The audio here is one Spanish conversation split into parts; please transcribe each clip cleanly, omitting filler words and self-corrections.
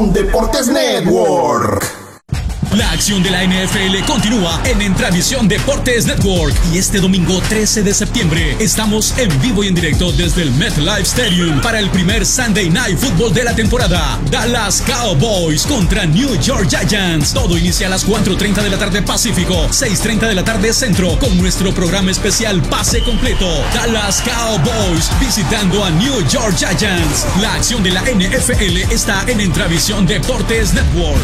Intravisión Deportes Network. La acción de la NFL continúa en Intravisión Deportes Network y este domingo 13 de septiembre estamos en vivo y en directo desde el MetLife Stadium para el primer Sunday Night Football de la temporada. Dallas Cowboys contra New York Giants. Todo inicia a las 4:30 de la tarde Pacífico, 6:30 de la tarde Centro, con nuestro programa especial Pase Completo. Dallas Cowboys visitando a New York Giants. La acción de la NFL está en Intravisión Deportes Network.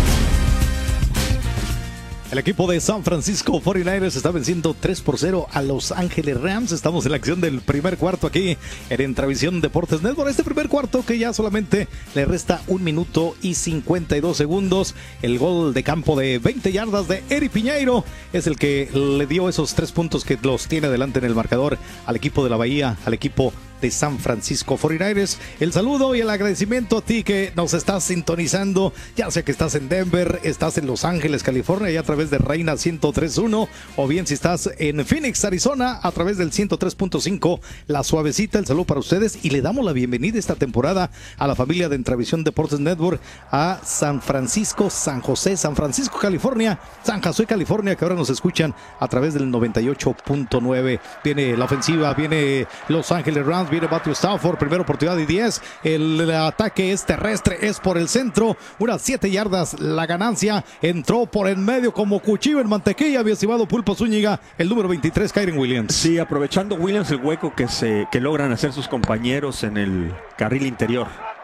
El equipo de San Francisco 49ers está venciendo 3-0 a Los Ángeles Rams. Estamos en la acción del primer cuarto aquí en Intravisión Deportes Network. Este primer cuarto que ya solamente le resta 1 minuto y 52 segundos. El gol de campo de 20 yardas de Eric Piñeiro es el que le dio esos 3 puntos que los tiene adelante en el marcador al equipo de la Bahía, al equipo de San Francisco 49ers. El saludo y el agradecimiento a ti que nos estás sintonizando, ya sea que estás en Denver, estás en Los Ángeles, California, y a través de Reina 103.1, o bien si estás en Phoenix, Arizona, a través del 103.5, La Suavecita. El saludo para ustedes y le damos la bienvenida esta temporada a la familia de Intravisión Deportes Network a San Francisco, San José, San Francisco, California, San José, California, que ahora nos escuchan a través del 98.9. Viene la ofensiva, viene Los Ángeles Rams, viene Matthew Stafford, primera oportunidad y 10. El ataque es terrestre, es por el centro, unas 7 yardas la ganancia. Entró por en medio como cuchillo en mantequilla, mi estimado Pulpo Zúñiga, el número 23, Kyren Williams. Sí, aprovechando Williams el hueco que logran hacer sus compañeros en el carril interior.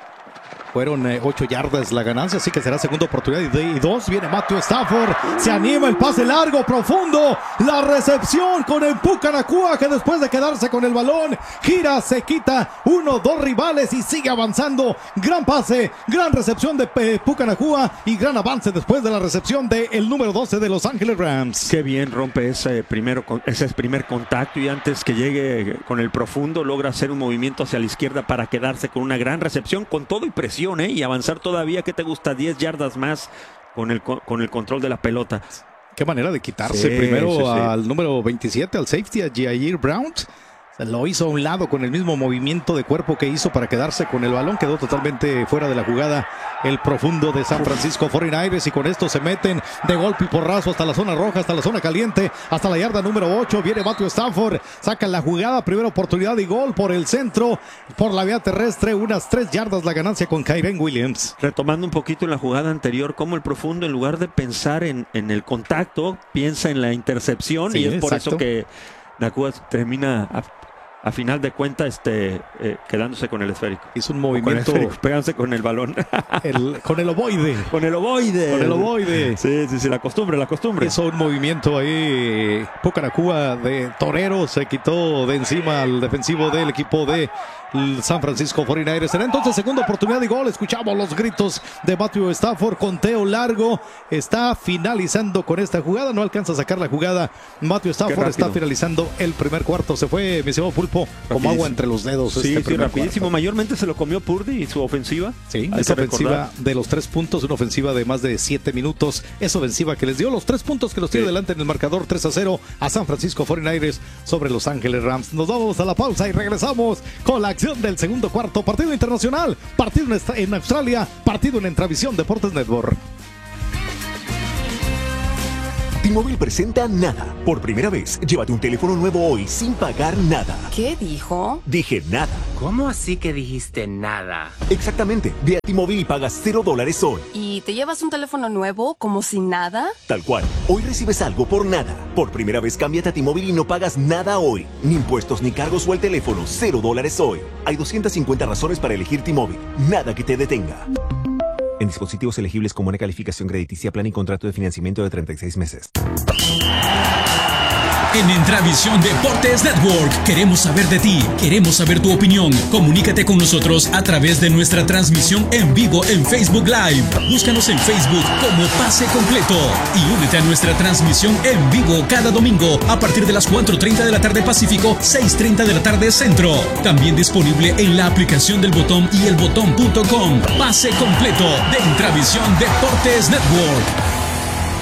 Fueron 8 yardas la ganancia, así que será segunda oportunidad y 2. Viene Matthew Stafford, se anima el pase largo, profundo, la recepción con el Puka Nacua, que después de quedarse con el balón, gira, se quita 1, 2 rivales y sigue avanzando. Gran pase, gran recepción de Puka Nacua y gran avance después de la recepción del número 12 de Los Ángeles Rams. Qué bien rompe ese primer contacto y antes que llegue con el profundo logra hacer un movimiento hacia la izquierda para quedarse con una gran recepción con todo y presión. Y avanzar todavía, ¿qué te gusta? 10 yardas más con el control de la pelota. Qué manera de quitarse primero al número 27, al safety, a Jair Brown. Lo hizo a un lado con el mismo movimiento de cuerpo que hizo para quedarse con el balón. Quedó totalmente fuera de la jugada el profundo de San Francisco 49ers, y con esto se meten de golpe y porrazo hasta la zona roja, hasta la zona caliente, hasta la yarda número 8. Viene Matthew Stafford, saca la jugada, primera oportunidad y gol por el centro, por la vía terrestre, unas 3 yardas la ganancia con Kyren Williams. Retomando un poquito en la jugada anterior, como el profundo, en lugar de pensar en el contacto, piensa en la intercepción, sí, y es por eso que Nacua termina a final de cuentas quedándose con el esférico. Hizo un movimiento, pegándose con el balón. Con el ovoide. Con el ovoide. Con el ovoide. Sí, la costumbre. Hizo un movimiento ahí, Puka Nacua de torero, se quitó de encima al defensivo del equipo de San Francisco 49ers. Será entonces segunda oportunidad y gol. Escuchamos los gritos de Matthew Stafford, conteo largo, está finalizando con esta jugada, no alcanza a sacar la jugada. Matthew Stafford está finalizando el primer cuarto. Se fue, mi estimado Pulpo, como agua entre los dedos. Sí, rapidísimo. Cuarto. Mayormente se lo comió Purdy y su ofensiva. Sí, esa ofensiva de los 3 puntos, una ofensiva de más de 7 minutos. Esa ofensiva que les dio los 3 puntos que los tiene delante en el marcador 3-0 a San Francisco 49ers sobre Los Ángeles Rams. Nos vamos a la pausa y regresamos con la acción del segundo cuarto. Partido internacional, partido en Australia, partido en Intravisión Deportes Network. T-Mobile presenta Nada. Por primera vez, llévate un teléfono nuevo hoy sin pagar nada. ¿Qué dijo? Dije nada. ¿Cómo así que dijiste nada? Exactamente. Ve a T-Mobile y pagas $0 hoy. ¿Y te llevas un teléfono nuevo como si nada? Tal cual. Hoy recibes algo por nada. Por primera vez, cámbiate a T-Mobile y no pagas nada hoy. Ni impuestos ni cargos o el teléfono. $0 hoy. Hay 250 razones para elegir T-Mobile. Nada que te detenga. En dispositivos elegibles con buena calificación crediticia, plan y contrato de financiamiento de 36 meses. En Intravisión Deportes Network queremos saber de ti, queremos saber tu opinión. Comunícate con nosotros a través de nuestra transmisión en vivo en Facebook Live. Búscanos en Facebook como Pase Completo y únete a nuestra transmisión en vivo cada domingo a partir de las 4:30 de la tarde Pacífico, 6:30 de la tarde Centro. También disponible en la aplicación del Botón y elbotón.com. Pase Completo de Intravisión Deportes Network.